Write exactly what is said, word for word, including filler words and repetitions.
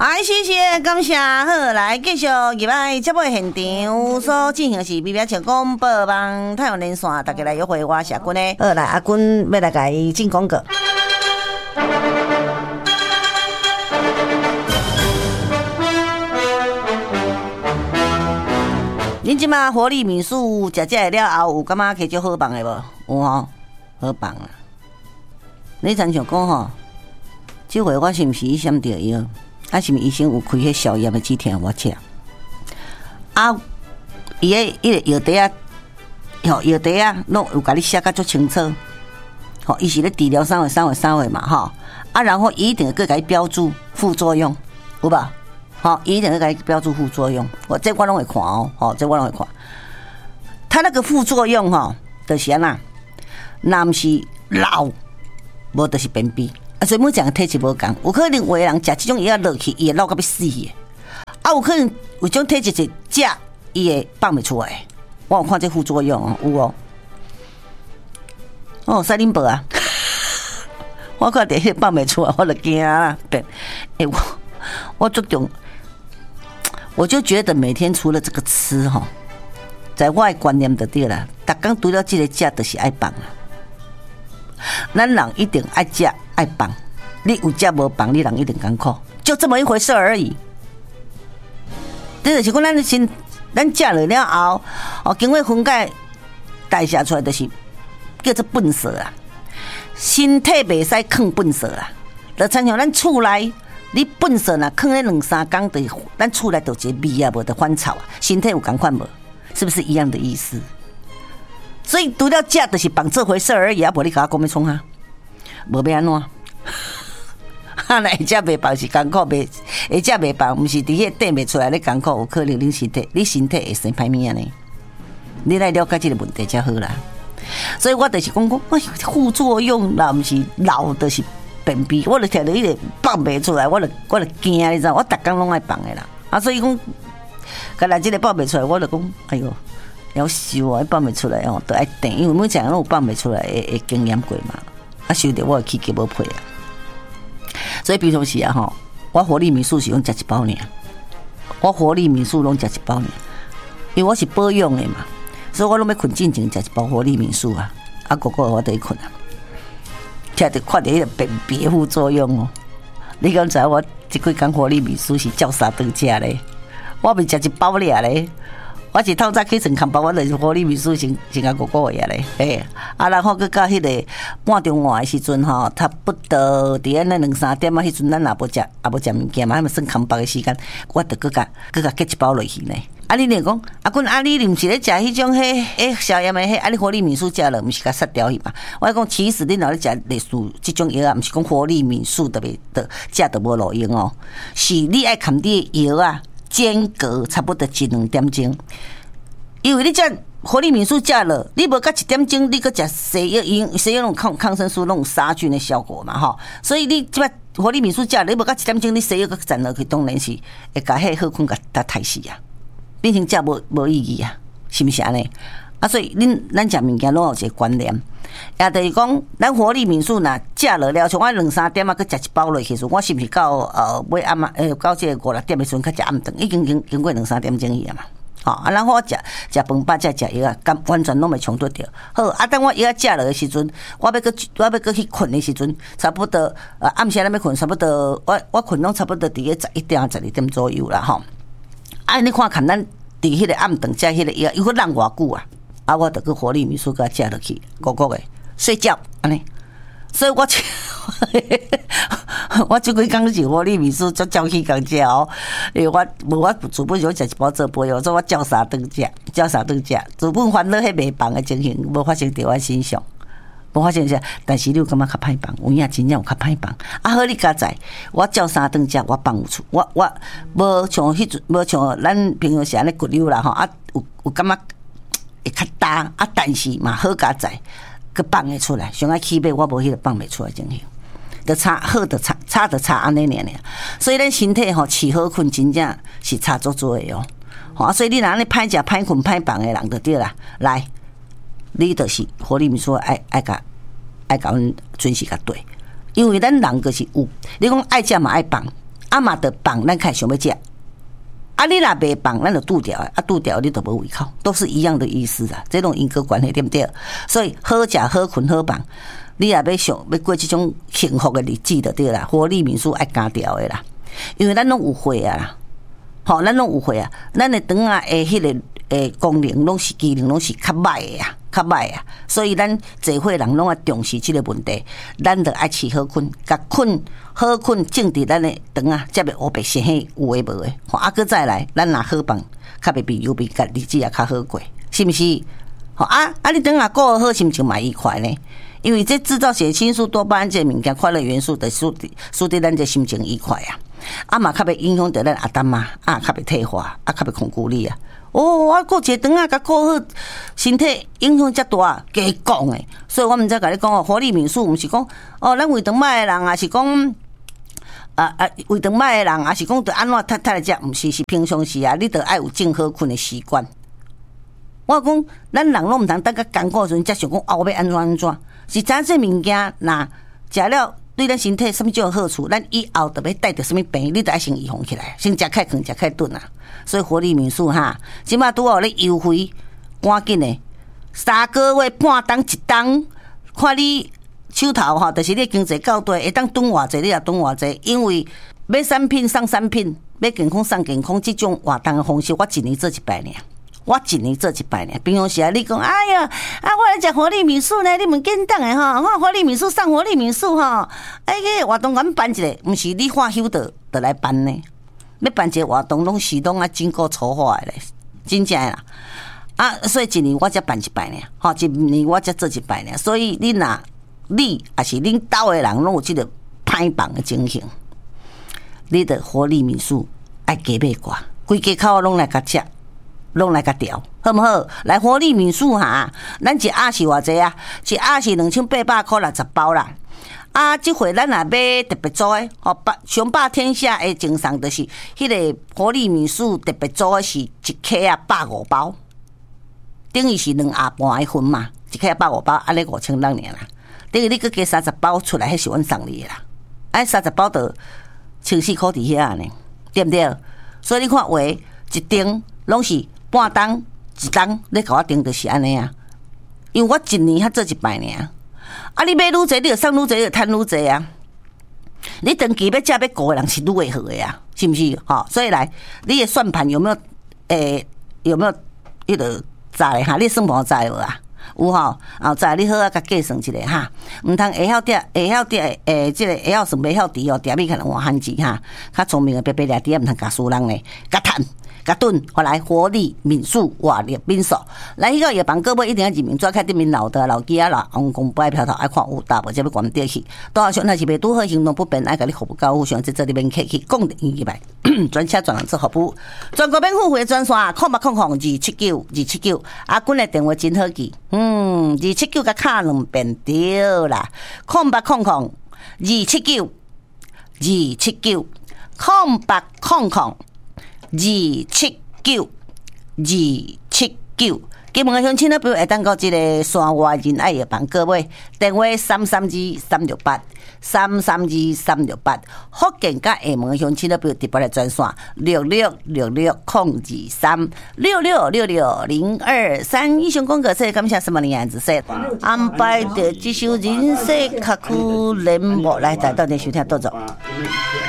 哎，谢谢，感谢。好，来继续入来节目现场所进行的是美美情广播网太阳连线，大家来约会我谢君的。好，来阿君要来甲伊进广告。恁即马活力民宿食食了后，有感觉摕足好棒的无？有吼，好棒啊！你曾想讲吼，即回我是毋是闪着药？啊，是毋是医生有开迄消炎的止痛我吃？啊，伊迄迄个药袋啊，吼药袋啊，拢有甲你写甲足清楚。吼，伊是咧治疗啥货啥货啥货嘛，吼啊，然后一定会甲伊标注副作用，有吧？好，一定会甲伊标注副作用。我这我拢会看哦，吼，这我拢会看。它那个副作用吼，就是安那，若毋是老，无就是便秘。啊，所以每一个体质无共，有可能有个人食这种药落去，伊会老到要死的。啊，有可能有种体质是食，伊会放袂出来。我有看这副作用哦，有哦。哦，赛林宝啊，我看到迄放袂出来，我就惊啦。对，哎、欸，我我这种，我就觉得每天除了这个吃哈，在我的观念就对啦，逐工除了这个食，就是爱放啦。咱人一定爱食爱放，你有食无放，你人一定艰苦，就这么一回事而已。这就是讲咱的身，咱食了了后，哦，经过分解代谢出来，就是叫做粪扫啦。身体袂使囥粪扫啦，就亲像咱厝内，你粪扫呐囥咧两三工，就咱厝内就一个味啊，无得翻臭啊，身体有共款无？是不是一样的意思？所以除了食就是放这回事而已啊！无你甲我讲要创哈，无要安怎？啊，来食袂放是艰苦，袂会食袂放，毋是伫迄顶袂出来咧艰苦，有可能恁身体，你身体会生歹物啊呢？你来了解这个问题才好啦。所以我就是讲讲，哎，副作用啦，毋是老就是便秘，我就听到迄个放袂出来，我就我就惊，你知道？我逐工拢爱放的啦。啊，所以讲，甲来这个放袂出来，我就讲，哎呦。要收啊，放袂出来哦，都爱等，因为每一个人拢有放袂出来的的经验过嘛。啊，收着我的气给无配啊。所以平常时啊吼，我活力民宿是用食一包尔，我活力民宿拢食一包尔，因为我是保养的嘛，所以我拢要困进前食一包活力民宿啊。啊，哥哥我得困啊，听着看到迄个便秘副作用哦。你敢知我这几工活力民宿是照三顿食咧？我未食一包尔咧。我是透早起床看包，我就是活力民宿先先甲五个月咧，嘿，啊，然后佮到迄个半中午的时阵吼，差不多伫安尼两三点啊，迄阵咱也无食，也无食物件嘛，还没算空白的时间，我就佮甲佮甲结一包落去呢。啊，你嚟讲，啊，君啊，你毋是咧食迄种迄迄消炎的迄，啊，你活力民宿食了，毋是甲杀掉去嘛？我讲，其实你若咧食类似即种药啊，毋是讲活力民宿特别的食都无路用哦，是你爱看你的药啊。间隔差不多一两点钟，因为你这活力民宿食了，你无到一点钟，你搁食西药，因西药拢抗抗生素拢有杀菌的效果嘛，吼，所以你即摆活力民宿食了，你无到一点钟，你西药搁站落去，当然是会甲迄好困甲搭太死啊，变成食无无意义啊，是毋是安尼？啊，所以恁咱食物件拢有一个观念，也就是讲，咱活力民宿若食了了，像我两三点啊，佮食一包落去时，我是毋是到呃尾暗啊，诶，到这个五六点的时阵，佮食暗顿，已经经经过两三点钟去啊嘛。好、哦，啊，然后我食食饭饱才食药啊，完完全拢袂冲突掉。好，啊，等我药食了的时阵，我要佮我要佮去困的时阵，差不多呃暗时咱要困，差不多我我困拢差不多伫个十一点十二点左右啦，吼。啊，你看看咱伫迄个暗顿食迄个药，又佮人偌久啊？啊，我就去活力民宿甲食落去，五个月睡觉安尼，所以我我即几工是活力民宿足照起工食哦，因为我无我主本想食一包做杯哦，所以我照三顿食，照三顿食，主本烦恼迄袂放的情形无发生伫我身上，无发生啥，但是你有感觉较歹放，有影真正有较歹放。啊好，你家在，我照三顿食，我放有厝，我我无像迄阵，无像咱平常时安尼骨溜啦吼，啊有有感觉。会较大啊，但是嘛好加在，佮放会出来。上爱起码我无迄个放袂出来情形，就差好就差差就差安尼尔尔。所以咱身体吼起好困，真正是差足多的哦。吼，所以你若安尼歹食、歹困、歹放的人就对啦。来，你就是活力民宿爱爱甲爱甲阮准时甲对，因为咱人就是有，你讲爱食嘛爱放， 啊嘛得放，咱开想要食。啊，你若袂放，咱就拄掉啊，拄掉你就无胃口，都是一样的意思啊。这种因果关系对不对？所以好食、好困、好放，你也要想要过这种幸福的日子就对啦。活力民宿爱加掉的啦，因为咱拢有会啊啦，吼，咱拢有会啊，咱的肠啊诶，迄个诶功能拢是机能拢是较歹的啊。较歹啊，所以咱社会人拢啊重视这个问题，咱就爱饲好困，甲困好困，种伫咱的肠啊，才袂黑白生起有诶无诶。吼，啊，搁再来，咱若好放，较袂变油变，甲日子也较好过，是毋是？吼啊啊，你肠啊顾好，心情嘛愉快呢？因为这制造血清素、多巴胺这物件，快乐元素的使使得咱这心情愉快啊。啊嘛，较袂影响到咱阿丹妈，啊，较袂退化，啊，较袂恐惧力啊。哦，我顾一个肠啊，甲顾好身体影响遮大，加讲诶。所以我们才甲你讲哦，活力民宿毋是讲哦，咱胃肠歹诶人，也是讲啊啊胃肠歹诶人，也是讲得安怎踢踢来食，毋是是平常时啊，你得爱有正好困诶习惯。我讲咱人拢毋通等甲艰苦诶时阵才想讲哦，我要安怎安怎，是知影这物件若食了。对咱身体什么种好处，咱以后特别带着什么病，你得爱先预防起来，先食开饭，食开顿啊。所以活力民宿哈，即马拄好咧优惠，赶紧的，三个月半当一当，看你手头哈，就是你经济够大，会当囤偌济，你也囤偌济，因为买产品送产品，买健康送健康，这种活动的方式，我一年做一摆尔。我一年做一摆呢，平常时啊，你讲，哎呀，啊，我来食活力民宿呢，你们简单的哈，我活力民宿上活力民宿哈，哎个活动咱办一个，毋是你发休的的来办呢，要办一个活动，拢是拢啊经过筹划的咧，真正啦，啊，所以一年我才办一摆呢，吼，一年我才做一摆呢，所以你若你也是恁兜的人，拢有这个歹放的情形，你的活力民宿爱加买寡，规家口拢来甲食。拢来甲调，好毋好？来活力民宿哈，咱一盒是偌济啊？一盒是两千八百块六十包啦。啊，即回咱若买特别组诶，哦，雄霸天下诶，精送就是迄个活力民宿特别组诶，是一克啊百五包，等于是两盒半诶份嘛，一克百五包，安尼五千六尔啦。等于你佮加三十包出来，迄是阮送你诶啦。啊，三十包就千四块伫遐呢，对毋对？所以你看，话一丁拢是。半当一当，你甲我订就是安尼啊，因为我一年才做一摆尔，啊，你买愈济，你就送愈济，你就趁愈济啊。你长期要食要顾的人是愈会好的啊，是毋是？吼、哦，所以来，你的算盘有没有？诶、欸，有没有迄个查咧哈？你算盘查无啊？有吼，后查你好啊，甲计算一下哈，毋通会晓点，会晓点，诶，即、这个会晓算，袂晓除哦，点咪可能换汉字哈。较聪明的白白掠啲，毋通甲输人咧，甲趁。甲顿，后来活力民宿活力民宿，来迄个夜班各位一定要入名，抓开对面老的老机啊啦，王公摆票头爱看有大无，这要关掉去。多少想那是袂拄好行动不便，爱甲你服务交付，想在这里面客去讲定一百，专车专人做服务，全国免付费专线，空八空空二七九二七九，阿君的电话真好记，嗯，二七九甲卡两遍对啦，空八空空二七九二七九，空八空空。二七九二七九，基本乡亲那边会当到这个山外仁爱的房各位，电话三三二三六八三三二三六八，福建甲厦门乡亲那边特别的专线六六六六空二三六六六六零二三。以上讲个说，感谢什么样子说？安排的这首人生卡苦联幕来带到你收听多走。